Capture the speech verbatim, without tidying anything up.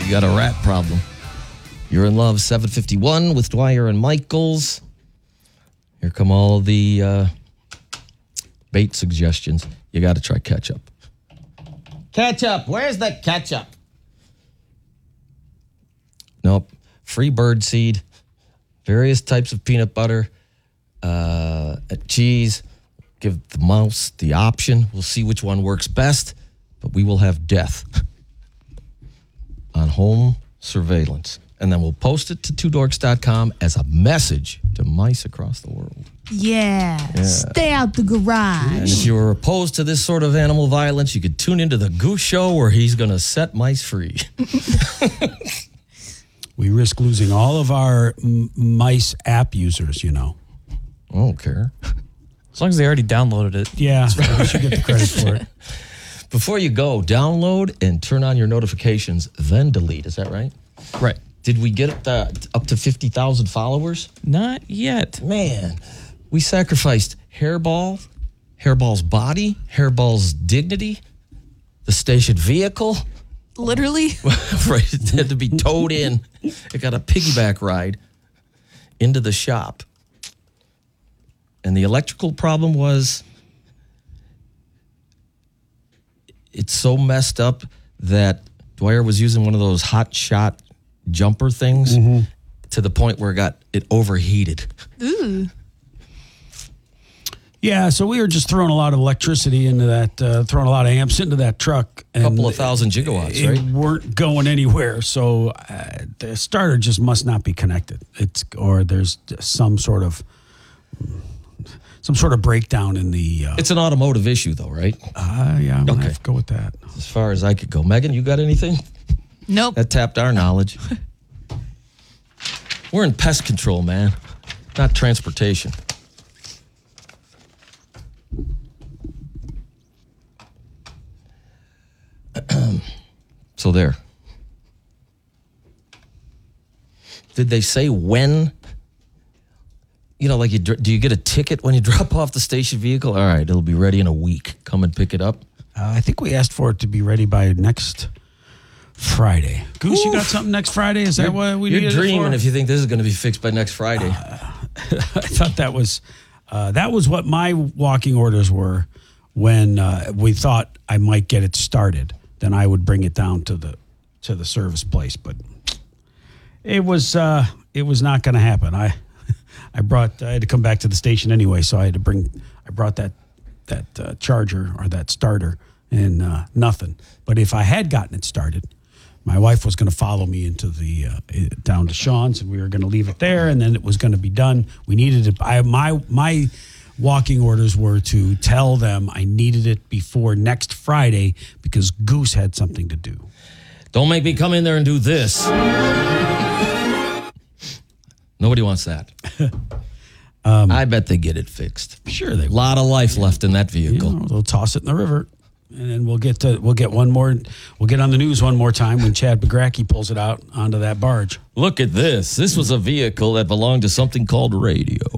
You got a rat problem. You're in love, seven fifty-one with Dwyer and Michaels. Here come all the uh, bait suggestions. You got to try ketchup. Ketchup. Where's the ketchup? Nope. Free bird seed. Various types of peanut butter. Uh, cheese. Give the mouse the option. We'll see which one works best. But we will have death on home surveillance. And then we'll post it to two dorks dot com as a message to mice across the world. Yeah. yeah. Stay out the garage. And if you're opposed to this sort of animal violence, you could tune into the Goose Show where he's going to set mice free. We risk losing all of our m- mice app users, you know. I don't care. As long as they already downloaded it. Yeah, we should get the credit for it. Before you go, download and turn on your notifications, then delete. Is that right? Right. Did we get uh, up to fifty thousand followers? Not yet. Man, we sacrificed Hairball, Hairball's body, Hairball's dignity, the station vehicle. Literally? Right, it had to be towed in. It got a piggyback ride into the shop. And the electrical problem was it's so messed up that Dwyer was using one of those hot shot jumper things mm-hmm. to the point where it got it overheated. Ooh. Yeah, so we were just throwing a lot of electricity into that, uh, throwing a lot of amps into that truck. A couple of thousand gigawatts, it, right? It weren't going anywhere, so uh, the starter just must not be connected. It's or there's some sort of some sort of breakdown in the. Uh, it's an automotive issue, though, right? Uh, yeah, I'm gonna okay. have to go with that. As far as I could go, Megan, you got anything? Nope. That tapped our knowledge. We're in pest control, man, not transportation. So there. Did they say when? You know, like, you, do you get a ticket when you drop off the station vehicle? All right, it'll be ready in a week. Come and pick it up. Uh, I think we asked for it to be ready by next Friday. Goose, Ooh. You got something next Friday? Is you're, that what we You're needed dreaming it for? if you think this is going to be fixed by next Friday. Uh, I thought that was uh, that was what my walking orders were when uh, we thought I might get it started. Then I would bring it down to the to the service place, but it was uh, it was not going to happen. I I brought I had to come back to the station anyway, so I had to bring I brought that that uh, charger or that starter and uh, nothing. But if I had gotten it started, my wife was going to follow me into the uh, down to Sean's, and we were going to leave it there, and then it was going to be done. We needed it. I my my. walking orders were to tell them I needed it before next Friday because Goose had something to do. Don't make me come in there and do this. Nobody wants that. um, I bet they get it fixed. Sure, they. A lot of life left in that vehicle. You know, they'll toss it in the river, and then we'll get to we'll get one more. We'll get on the news one more time when Chad Bagracki pulls it out onto that barge. Look at this. This was a vehicle that belonged to something called radio.